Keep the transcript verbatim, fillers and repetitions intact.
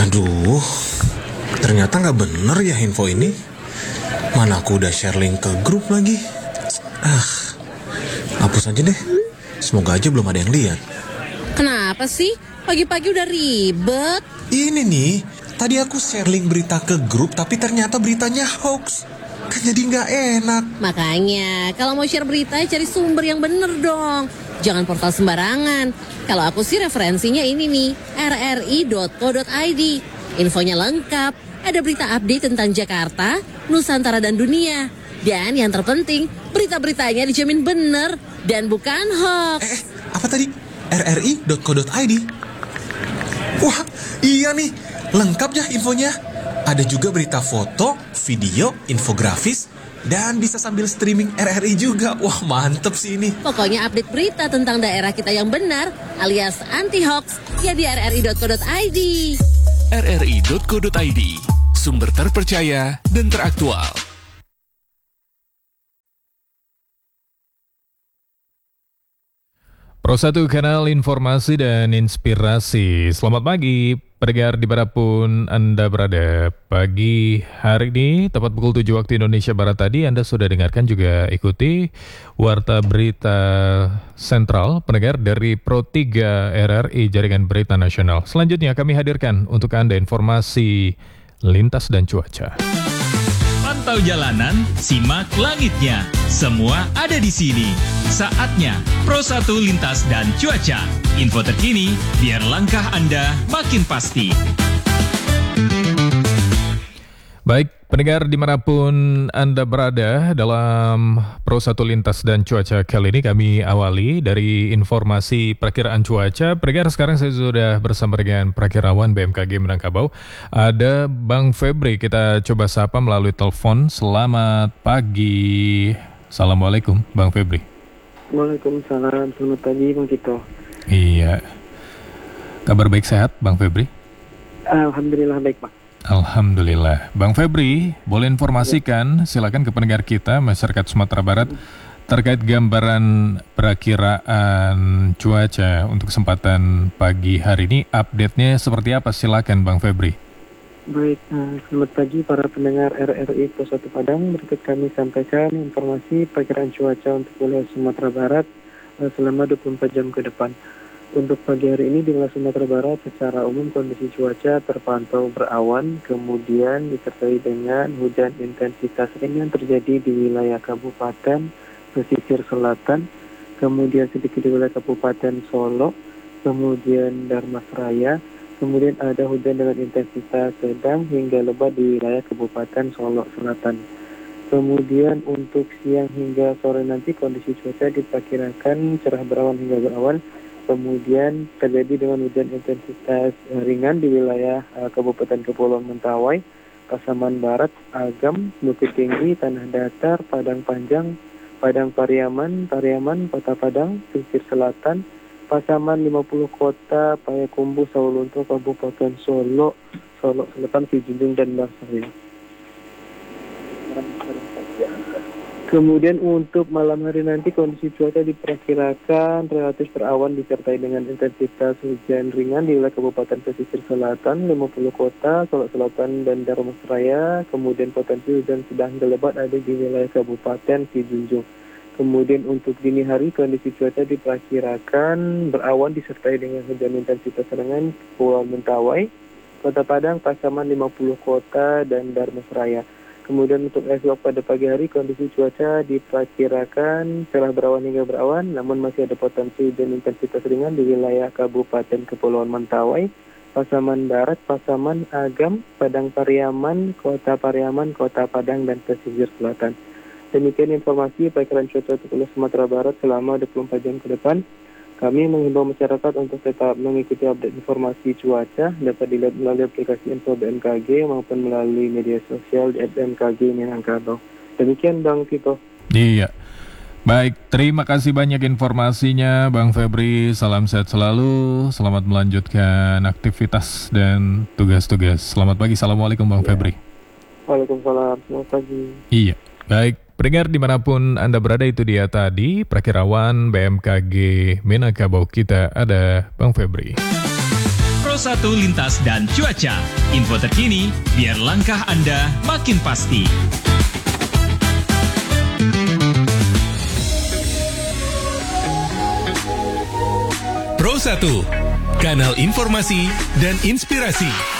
Aduh, ternyata nggak bener ya info ini. Mana aku udah share link ke grup lagi. Ah, hapus aja deh. Semoga aja belum ada yang lihat. Kenapa sih? Pagi-pagi udah ribet. Ini nih, tadi aku share link berita ke grup, tapi ternyata beritanya hoax. Kan jadi nggak enak. Makanya, kalau mau share berita, cari sumber yang bener dong. Jangan portal sembarangan. Kalau aku sih referensinya ini nih, r r i dot co dot i d. Infonya lengkap, ada berita update tentang Jakarta, Nusantara dan dunia. Dan yang terpenting, berita-beritanya dijamin bener dan bukan hoax. Eh, apa tadi? r r i dot co dot i d. Wah, iya nih, lengkap ya infonya. Ada juga berita foto, video, infografis, dan bisa sambil streaming R R I juga. Wah, mantep sih ini. Pokoknya update berita tentang daerah kita yang benar, alias anti-hoax, ya di r r i dot co dot i d. r r i dot co dot i d, sumber terpercaya dan teraktual. Pro satu Kanal Informasi dan Inspirasi. Selamat pagi, pendengar dimanapun Anda berada. Pagi hari ini, tepat pukul tujuh waktu Indonesia Barat tadi, Anda sudah dengarkan juga ikuti Warta Berita Sentral, pendengar dari Pro tiga R R I Jaringan Berita Nasional. Selanjutnya kami hadirkan untuk Anda informasi lintas dan cuaca. Pantau jalanan, simak langitnya. Semua ada di sini. Saatnya Pro satu Lintas dan Cuaca. Info terkini biar langkah Anda makin pasti. Baik, pendengar dimanapun Anda berada, dalam Pro satu Lintas dan Cuaca kali ini kami awali dari informasi perakiraan cuaca. Pendengar, sekarang saya sudah bersama dengan perakirawan B M K G Minangkabau. Ada Bang Febri, kita coba sapa melalui telepon. Selamat pagi. Assalamualaikum, Bang Febri. Waalaikumsalam, selamat pagi Bang Tito. Iya. Kabar baik sehat, Bang Febri? Alhamdulillah baik, Pak. Alhamdulillah. Bang Febri, boleh informasikan, ya, silakan ke pendengar kita, masyarakat Sumatera Barat, terkait gambaran perakiraan cuaca untuk kesempatan pagi hari ini. Update-nya seperti apa? Silakan Bang Febri. Baik, uh, selamat pagi para pendengar R R I Pro satu Padang. Berikut kami sampaikan informasi perkiraan cuaca untuk wilayah Sumatera Barat uh, selama dua puluh empat jam ke depan. Untuk pagi hari ini di wilayah Sumatera Barat secara umum kondisi cuaca terpantau berawan, kemudian disertai dengan hujan intensitas ringan terjadi di wilayah Kabupaten Pesisir Selatan, kemudian sedikit di wilayah Kabupaten Solo, kemudian Dharmasraya, kemudian ada hujan dengan intensitas sedang hingga lebat di wilayah Kabupaten Solo Selatan. Kemudian untuk siang hingga sore nanti kondisi cuaca diperkirakan cerah berawan hingga berawan. Kemudian terjadi dengan hujan intensitas ringan di wilayah uh, Kabupaten Kepulauan Mentawai, Pasaman Barat, Agam, Bukit Tinggi, Tanah Datar, Padang Panjang, Padang Pariaman, Pariaman, Kota Padang, Pesisir Selatan, Pasaman lima puluh Kota, Payakumbuh, Sawalunto, Kabupaten Solo, Solo Selatan, Kijunjung, dan Barsari. Kemudian untuk malam hari nanti kondisi cuaca diperkirakan relatif berawan disertai dengan intensitas hujan ringan di wilayah Kabupaten Pesisir Selatan, lima puluh Kota, Solo Selatan, dan Dharmasraya. Kemudian potensi hujan sedang hingga lebat ada di wilayah Kabupaten Kijunjung. Kemudian untuk dini hari kondisi cuaca diperkirakan berawan disertai dengan hujan intensitas ringan Pulau Mentawai, Kota Padang, Pasaman lima puluh Kota, dan Dharmasraya. Kemudian untuk esok pada pagi hari kondisi cuaca diperkirakan cerah berawan hingga berawan, namun masih ada potensi hujan intensitas ringan di wilayah Kabupaten Kepulauan Mentawai, Pasaman Barat, Pasaman, Agam, Padang Pariaman, Kota Pariaman, Kota Padang, dan Pesisir Selatan. Demikian informasi perkiraan cuaca untuk wilayah Sumatera Barat selama dua puluh empat jam ke depan. Kami menghimbau masyarakat untuk tetap mengikuti update informasi cuaca dapat dilihat melalui aplikasi Info B M K G maupun melalui media sosial di B M K G Minangkabau. Demikian Bang Tito. Iya. Baik, terima kasih banyak informasinya Bang Febri. Salam sehat selalu. Selamat melanjutkan aktivitas dan tugas-tugas. Selamat pagi. Assalamualaikum Bang ya. Febri. Waalaikumsalam. Selamat pagi. Iya. Baik, pendengar dimanapun Anda berada, itu dia tadi perakirawan B M K G Minangkabau kita, ada Bang Febri. Pro Pro satu Lintas dan Cuaca. Info terkini biar langkah Anda makin pasti. Pro satu, kanal informasi dan inspirasi.